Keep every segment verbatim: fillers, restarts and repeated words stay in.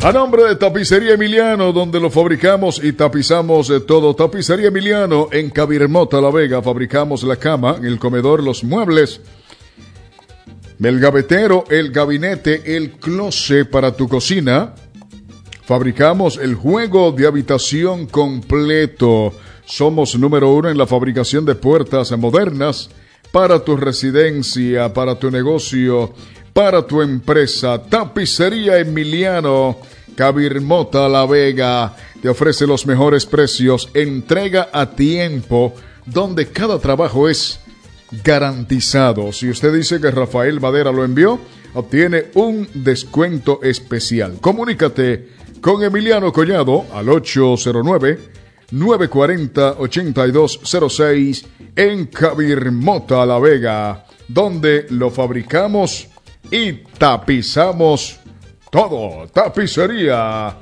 A nombre de Tapicería Emiliano, donde lo fabricamos y tapizamos de todo. Tapicería Emiliano en Cabirmota, La Vega. Fabricamos la cama, el comedor, los muebles, el gavetero, el gabinete, el closet para tu cocina. Fabricamos el juego de habitación completo. Somos número uno en la fabricación de puertas modernas para tu residencia, para tu negocio, para tu empresa. Tapicería Emiliano, Cabirmota, La Vega, te ofrece los mejores precios, entrega a tiempo, donde cada trabajo es garantizado. Si usted dice que Rafael Madera lo envió, obtiene un descuento especial. Comunícate con Emiliano Collado al ocho cero nueve, nueve cuatro cero, ocho dos cero seis en Cabirmota, La Vega, donde lo fabricamos y tapizamos todo. Tapicería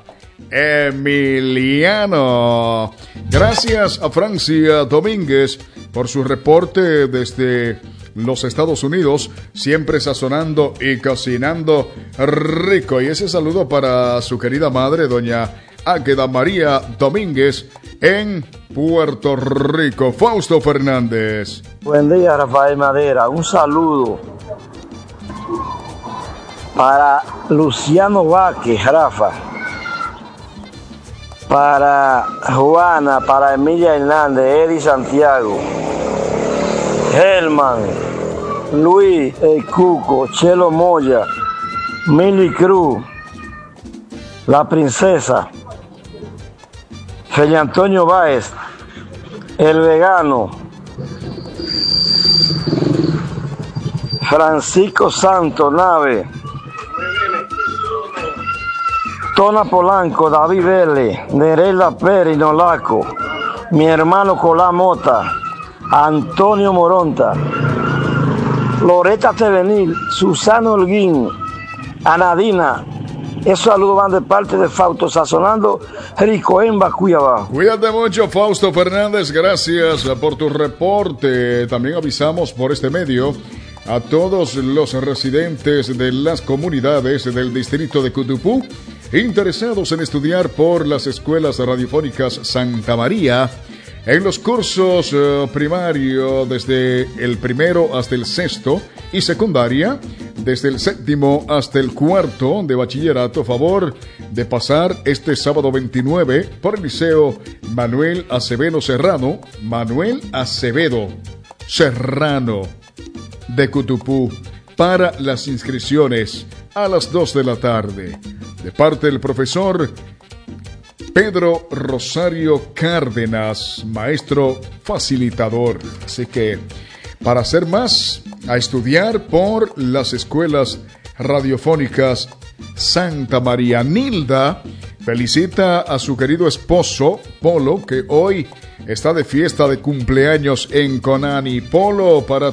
Emiliano. Gracias a Francia Domínguez por su reporte desde los Estados Unidos, siempre sazonando y cocinando rico. Y ese saludo para su querida madre, doña Águeda María Domínguez, en Puerto Rico. Fausto Fernández. Buen día, Rafael Madera. Un saludo para Luciano Vázquez, Rafa, para Juana, para Emilia Hernández, Eddie Santiago, Helman, Luis El Cuco, Chelo Moya, Mili Cruz, La Princesa, Feli Antonio Báez, El Vegano, Francisco Santo Nave, Tona Polanco, David Vélez, Nerela Pérez Nolaco, mi hermano Colá Mota, Antonio Moronta, Loreta Tevenil, Susana Holguín, Anadina. Esos saludos van de parte de Fausto Sazonando Rico en Cuiabá. Cuídate mucho, Fausto Fernández. Gracias por tu reporte. También avisamos por este medio a todos los residentes de las comunidades del distrito de Cutupú interesados en estudiar por las escuelas radiofónicas Santa María en los cursos uh, primario desde el primero hasta el sexto y secundaria desde el séptimo hasta el cuarto de bachillerato. A favor de pasar este sábado veintinueve por el Liceo Manuel Acevedo Serrano, Manuel Acevedo Serrano de Cutupú, para las inscripciones a las dos de la tarde, de parte del profesor Pedro Rosario Cárdenas, maestro facilitador. Así que, para hacer más, a estudiar por las escuelas radiofónicas Santa María. Nilda felicita a su querido esposo, Polo, que hoy está de fiesta de cumpleaños en Conani. Polo, para